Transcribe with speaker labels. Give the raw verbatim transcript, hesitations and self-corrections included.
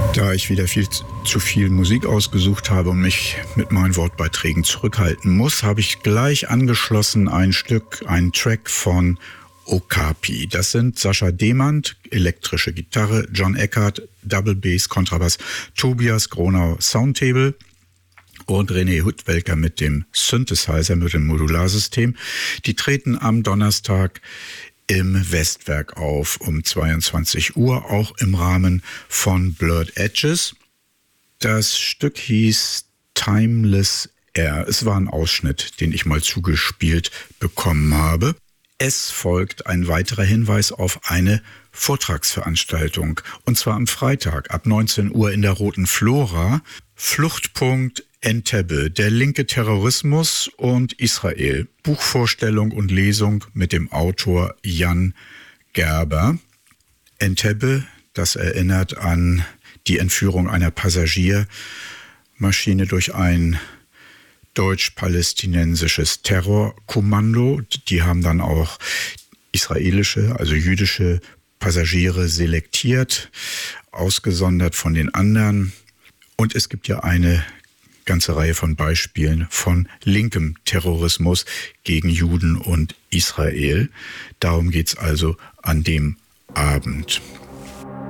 Speaker 1: Da ich wieder viel zu viel Musik ausgesucht habe und mich mit meinen Wortbeiträgen zurückhalten muss, habe ich gleich angeschlossen ein Stück, einen Track von Okapi. Das sind Sascha Demand, elektrische Gitarre, John Eckert, Double Bass, Kontrabass, Tobias Gronau, Soundtable und René Huttwelker mit dem Synthesizer, mit dem Modularsystem. Die treten am Donnerstag im Westwerk auf um zweiundzwanzig Uhr, auch im Rahmen von Blurred Edges. Das Stück hieß Timeless Air. Es war ein Ausschnitt, den ich mal zugespielt bekommen habe. Es folgt ein weiterer Hinweis auf eine Vortragsveranstaltung. Und zwar am Freitag ab neunzehn Uhr in der Roten Flora. Fluchtpunkt Entebbe, der linke Terrorismus und Israel. Buchvorstellung und Lesung mit dem Autor Jan Gerber. Entebbe, das erinnert an die Entführung einer Passagiermaschine durch ein deutsch-palästinensisches Terrorkommando. Die haben dann auch israelische, also jüdische Passagiere selektiert, ausgesondert von den anderen. Und es gibt ja eine ganze Reihe von Beispielen von linkem Terrorismus gegen Juden und Israel. Darum geht's also an dem Abend.